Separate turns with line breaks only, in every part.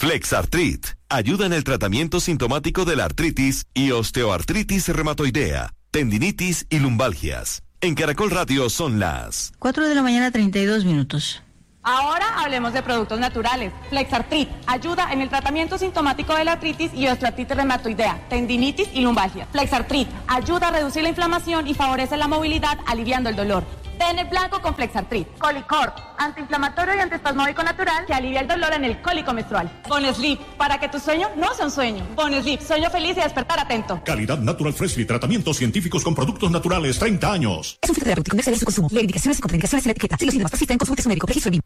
Flexartrit ayuda en el tratamiento sintomático de la artritis y osteoartritis reumatoidea, tendinitis y lumbalgias. En Caracol Radio son las
4:32 a.m.
Ahora hablemos de productos naturales. Flexartrit ayuda en el tratamiento sintomático de la artritis y osteoartritis reumatoidea, tendinitis y lumbalgia. Flexartrit ayuda a reducir la inflamación y favorece la movilidad, aliviando el dolor. Ten blanco con Flexartrit. Colicorp, antiinflamatorio y antiespasmódico natural que alivia el dolor en el cólico menstrual. Bonesleep, para que tu sueño no sea un sueño. Bonesleep, sueño feliz y despertar atento.
Calidad Natural Freshly, tratamientos científicos con productos naturales, 30 años.
Es un filtro terapéutico, no excede su consumo. Leer indicaciones y contraindicaciones en la etiqueta. Si los síntomas persisten, consulte a su médico. Registro BIM.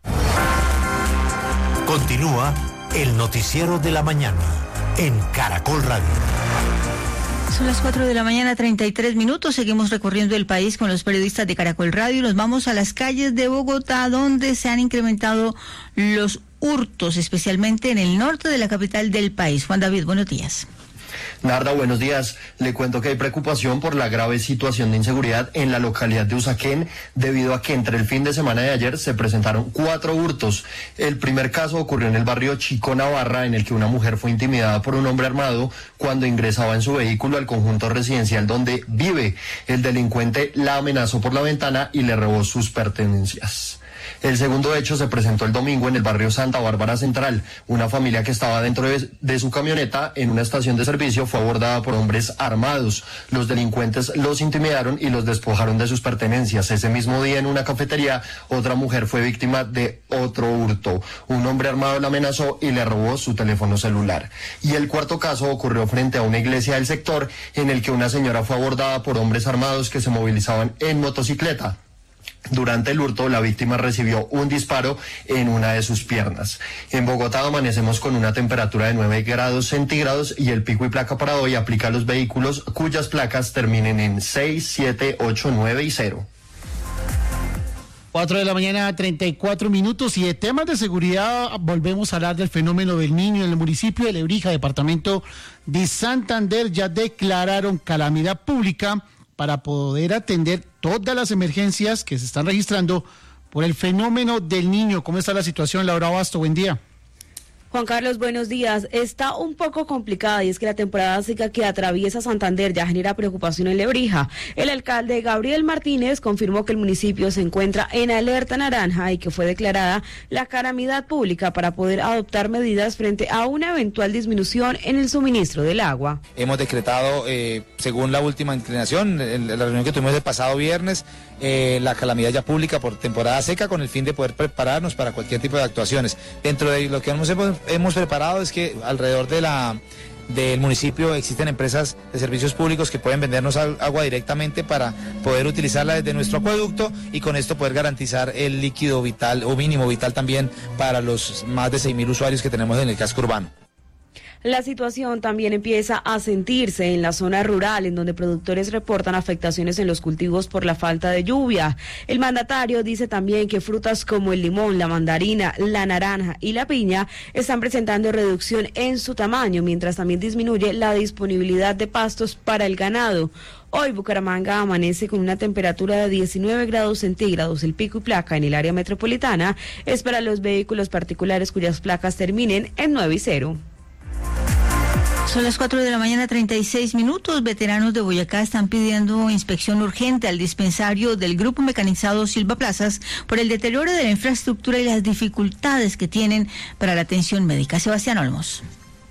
Continúa el noticiero de la mañana en Caracol Radio.
Son las 4:33 a.m. Seguimos recorriendo el país con los periodistas de Caracol Radio y nos vamos a las calles de Bogotá, donde se han incrementado los hurtos, especialmente en el norte de la capital del país. Juan David, buenos días.
Narda, buenos días. Le cuento que hay preocupación por la grave situación de inseguridad en la localidad de Usaquén, debido a que entre el fin de semana de ayer se presentaron 4 hurtos. El primer caso ocurrió en el barrio Chico Navarra, en el que una mujer fue intimidada por un hombre armado cuando ingresaba en su vehículo al conjunto residencial donde vive. El delincuente la amenazó por la ventana y le robó sus pertenencias. El segundo hecho se presentó el domingo en el barrio Santa Bárbara Central. Una familia que estaba dentro de su camioneta en una estación de servicio fue abordada por hombres armados. Los delincuentes los intimidaron y los despojaron de sus pertenencias. Ese mismo día en una cafetería, otra mujer fue víctima de otro hurto. Un hombre armado la amenazó y le robó su teléfono celular. Y el cuarto caso ocurrió frente a una iglesia del sector, en el que una señora fue abordada por hombres armados que se movilizaban en motocicleta. Durante el hurto, la víctima recibió un disparo en una de sus piernas. En Bogotá amanecemos con una temperatura de 9 grados centígrados y el pico y placa para hoy aplica a los vehículos cuyas placas terminen en 6, 7, 8, 9 y 0.
4:34 a.m. y de temas de seguridad volvemos a hablar del fenómeno del Niño en el municipio de Lebrija, departamento de Santander. Ya declararon calamidad pública para poder atender todas las emergencias que se están registrando por el fenómeno del Niño. ¿Cómo está la situación, Laura Basto? Buen día.
Juan Carlos, buenos días. Está un poco complicada y es que la temporada seca que atraviesa Santander ya genera preocupación en Lebrija. El alcalde Gabriel Martínez confirmó que el municipio se encuentra en alerta naranja y que fue declarada la calamidad pública para poder adoptar medidas frente a una eventual disminución en el suministro del agua.
Hemos decretado, según la última inclinación, la reunión que tuvimos el pasado viernes, la calamidad ya pública por temporada seca, con el fin de poder prepararnos para cualquier tipo de actuaciones. Dentro de lo que hemos preparado es que alrededor del municipio existen empresas de servicios públicos que pueden vendernos agua directamente para poder utilizarla desde nuestro acueducto y con esto poder garantizar el líquido vital o mínimo vital también para los más de 6.000 usuarios que tenemos en el casco urbano.
La situación también empieza a sentirse en la zona rural, en donde productores reportan afectaciones en los cultivos por la falta de lluvia. El mandatario dice también que frutas como el limón, la mandarina, la naranja y la piña están presentando reducción en su tamaño, mientras también disminuye la disponibilidad de pastos para el ganado. Hoy Bucaramanga amanece con una temperatura de 19 grados centígrados. El pico y placa en el área metropolitana es para los vehículos particulares cuyas placas terminen en 9 y 0.
Son las 4:36 a.m. Veteranos de Boyacá están pidiendo inspección urgente al dispensario del Grupo Mecanizado Silva Plazas por el deterioro de la infraestructura y las dificultades que tienen para la atención médica. Sebastián Olmos.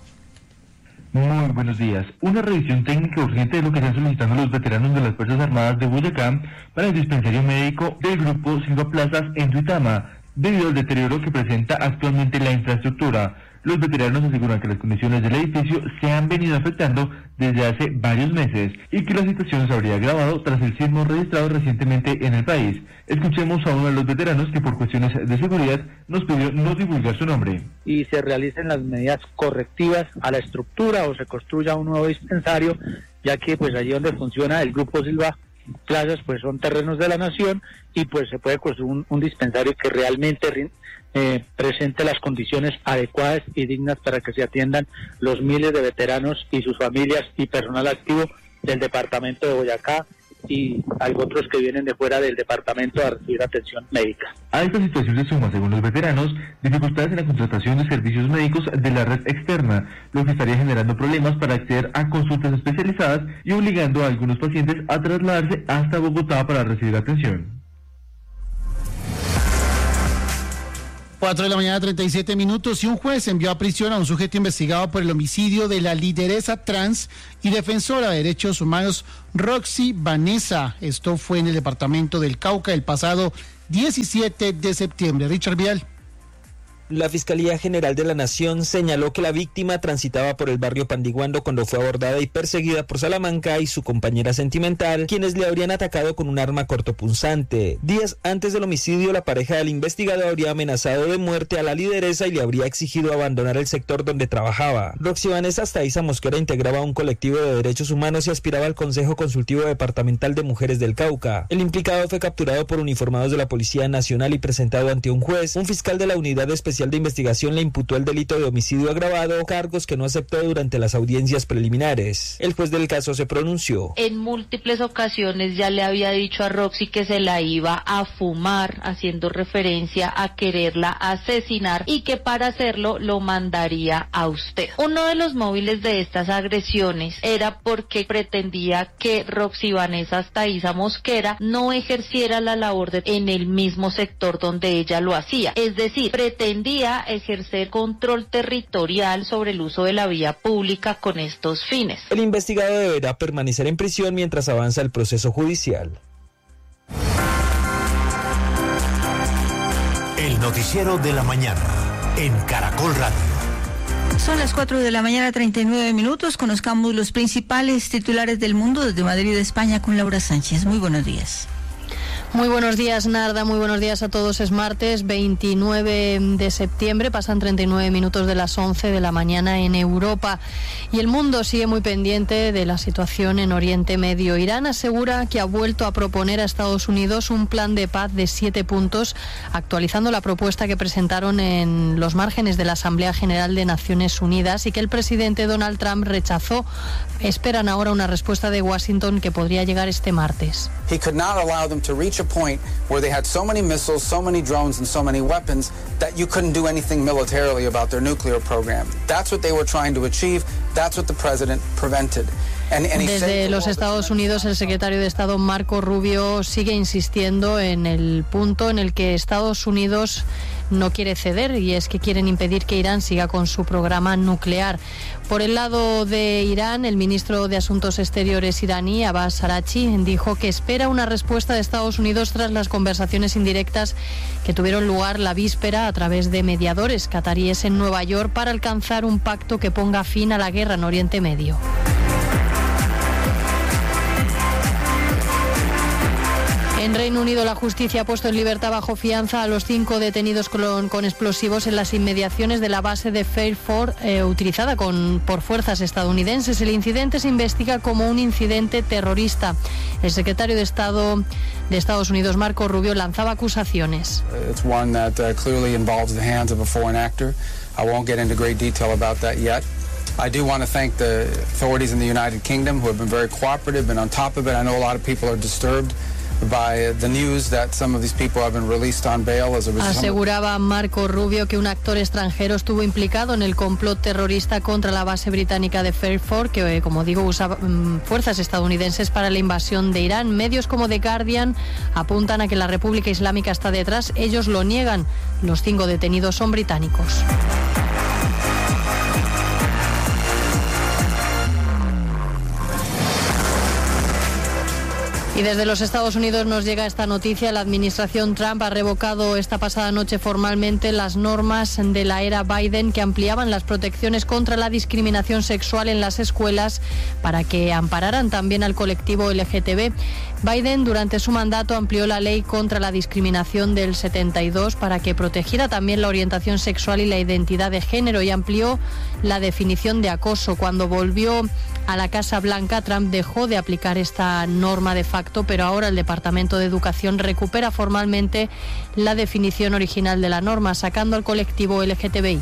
Muy buenos días. Una revisión técnica urgente es lo que están solicitando los veteranos de las Fuerzas Armadas de Boyacá para el dispensario médico del Grupo Silva Plazas en Duitama, debido al deterioro que presenta actualmente la infraestructura. Los veteranos aseguran que las condiciones del edificio se han venido afectando desde hace varios meses y que la situación se habría agravado tras el sismo registrado recientemente en el país. Escuchemos a uno de los veteranos que por cuestiones de seguridad nos pidió no divulgar su nombre.
Y se realicen las medidas correctivas a la estructura o se construya un nuevo dispensario, ya que pues allí donde funciona el Grupo Silva Plazas pues son terrenos de la nación y pues se puede construir un dispensario que realmente presente las condiciones adecuadas y dignas para que se atiendan los miles de veteranos y sus familias y personal activo del departamento de Boyacá y hay otros que vienen de fuera del departamento a recibir atención médica.
A esta situación se suma, según los veteranos, dificultades en la contratación de servicios médicos de la red externa, lo que estaría generando problemas para acceder a consultas especializadas y obligando a algunos pacientes a trasladarse hasta Bogotá para recibir atención.
4:37 y un juez envió a prisión a un sujeto investigado por el homicidio de la lideresa trans y defensora de derechos humanos Roxy Vanessa. Esto fue en el departamento del Cauca el pasado 17 de septiembre. Richard Vial.
La Fiscalía General de la Nación señaló que la víctima transitaba por el barrio Pandiguando cuando fue abordada y perseguida por Salamanca y su compañera sentimental, quienes le habrían atacado con un arma cortopunzante. Días antes del homicidio, la pareja del investigado habría amenazado de muerte a la lideresa y le habría exigido abandonar el sector donde trabajaba. Roxy Vanessa Astaiza Mosquera integraba un colectivo de derechos humanos y aspiraba al Consejo Consultivo Departamental de Mujeres del Cauca. El implicado fue capturado por uniformados de la Policía Nacional y presentado ante un juez. Un fiscal de la Unidad Especial de Investigación le imputó el delito de homicidio agravado, cargos que no aceptó durante las audiencias preliminares. El juez del caso se pronunció.
En múltiples ocasiones ya le había dicho a Roxy que se la iba a fumar, haciendo referencia a quererla asesinar y que para hacerlo lo mandaría a usted. Uno de los móviles de estas agresiones era porque pretendía que Roxy Vanessa Astaiza Mosquera no ejerciera la labor en el mismo sector donde ella lo hacía, es decir, pretendía ejercer control territorial sobre el uso de la vía pública con estos fines.
El investigado deberá permanecer en prisión mientras avanza el proceso judicial.
El noticiero de la mañana en Caracol Radio.
Son las 4:39 a.m. Conozcamos los principales titulares del mundo desde Madrid, España, con Laura Sánchez. Muy buenos días.
Muy buenos días, Narda, muy buenos días a todos. Es martes 29 de septiembre, pasan 39 minutos de las 11 de la mañana en Europa y el mundo sigue muy pendiente de la situación en Oriente Medio. Irán asegura que ha vuelto a proponer a Estados Unidos un plan de paz de 7 puntos, actualizando la propuesta que presentaron en los márgenes de la Asamblea General de Naciones Unidas y que el presidente Donald Trump rechazó. Esperan ahora una respuesta de Washington que podría llegar este martes.
He could not allow them to reach a point where they had so many missiles, so many drones, and so many weapons that you couldn't do anything militarily about their nuclear program. That's what they were trying to achieve. That's what the president prevented.
Desde los Estados Unidos, el secretario de Estado Marco Rubio sigue insistiendo en el punto en el que Estados Unidos no quiere ceder, y es que quieren impedir que Irán siga con su programa nuclear. Por el lado de Irán, el ministro de Asuntos Exteriores iraní, Abbas Araghchi, dijo que espera una respuesta de Estados Unidos tras las conversaciones indirectas que tuvieron lugar la víspera a través de mediadores cataríes en Nueva York para alcanzar un pacto que ponga fin a la guerra en Oriente Medio. En Reino Unido, la justicia ha puesto en libertad bajo fianza a los 5 detenidos con explosivos en las inmediaciones de la base de Fairford utilizada por fuerzas estadounidenses. El incidente se investiga como un incidente terrorista. El secretario de Estado de Estados Unidos, Marco Rubio, lanzaba acusaciones.
It's one that clearly involves the hands of a foreign actor. I won't get into great detail about that yet. I do want to thank the authorities in the United Kingdom who have been very cooperative and on top of it. I know a lot of people are disturbed by the news that some of these people have been released on bail as a result.
Aseguraba Marco Rubio que un actor extranjero estuvo implicado en el complot terrorista contra la base británica de Fairford, que, como digo, usa fuerzas estadounidenses para la invasión de Irán. Medios como The Guardian apuntan a que la República Islámica está detrás. Ellos lo niegan. Los 5 detenidos son británicos. Y desde los Estados Unidos nos llega esta noticia. La administración Trump ha revocado esta pasada noche formalmente las normas de la era Biden que ampliaban las protecciones contra la discriminación sexual en las escuelas para que ampararan también al colectivo LGTB. Biden, durante su mandato, amplió la ley contra la discriminación del 72 para que protegiera también la orientación sexual y la identidad de género, y amplió la definición de acoso. Cuando volvió a la Casa Blanca, Trump dejó de aplicar esta norma de facto, pero ahora el Departamento de Educación recupera formalmente la definición original de la norma, sacando al colectivo LGTBI.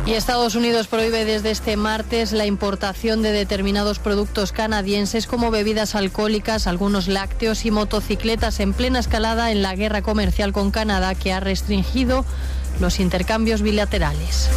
Y Estados Unidos prohíbe desde este martes la importación de determinados productos canadienses como bebidas alcohólicas, algunos lácteos y motocicletas en plena escalada en la guerra comercial con Canadá, que ha restringido los intercambios bilaterales.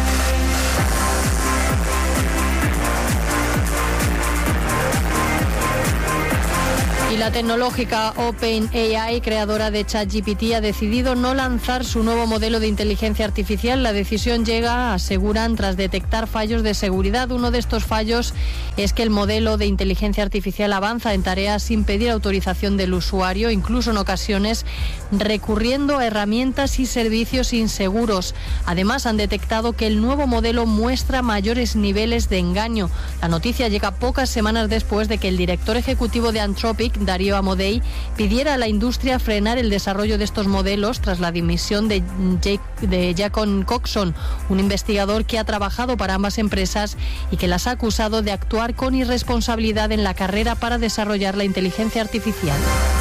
Y la tecnológica OpenAI, creadora de ChatGPT, ha decidido no lanzar su nuevo modelo de inteligencia artificial. La decisión llega, aseguran, tras detectar fallos de seguridad. Uno de estos fallos es que el modelo de inteligencia artificial avanza en tareas sin pedir autorización del usuario, incluso en ocasiones recurriendo a herramientas y servicios inseguros. Además, han detectado que el nuevo modelo muestra mayores niveles de engaño. La noticia llega pocas semanas después de que el director ejecutivo de Anthropic, Dario Amodei, pidiera a la industria frenar el desarrollo de estos modelos tras la dimisión de Jacob Coxon, un investigador que ha trabajado para ambas empresas y que las ha acusado de actuar con irresponsabilidad en la carrera para desarrollar la inteligencia artificial.